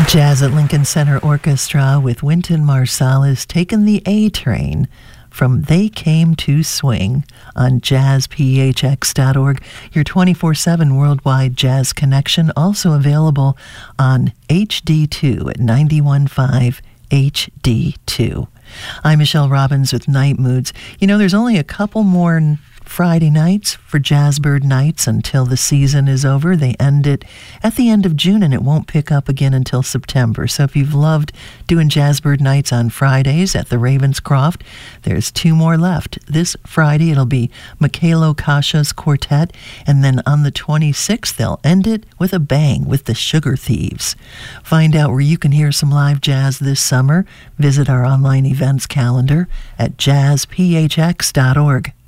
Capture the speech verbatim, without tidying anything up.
Jazz at Lincoln Center Orchestra with Wynton Marsalis taking the A train from They Came to Swing on jazz p h x dot org. Your twenty-four seven worldwide jazz connection, also available on H D two at ninety-one point five H D two. I'm Michelle Robbins with Night Moods. You know, there's only a couple more Friday nights for Jazzbird Nights until the season is over. They end it at the end of June, and it won't pick up again until September. So if you've loved doing Jazzbird Nights on Fridays at the Ravenscroft, there's two more left. This Friday, it'll be Mikhailo Kasha's quartet, and then on the twenty-sixth, they'll end it with a bang with the Sugar Thieves. Find out where you can hear some live jazz this summer. Visit our online events calendar at jazz p h x dot org.